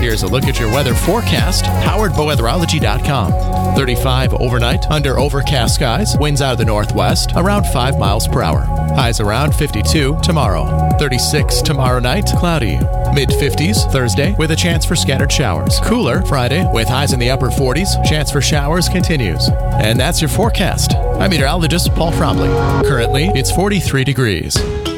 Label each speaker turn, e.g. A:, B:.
A: Here's a look at your weather forecast, powered by weatherology.com. 35 overnight, under overcast skies, winds out of the northwest, around 5 miles per hour. Highs around 52 tomorrow. 36 tomorrow night, cloudy. Mid-50s Thursday, with a chance for scattered showers. Cooler Friday, with highs in the upper 40s. Chance for showers continues. And that's your forecast. I'm meteorologist Paul Fromley. Currently, it's 43 degrees.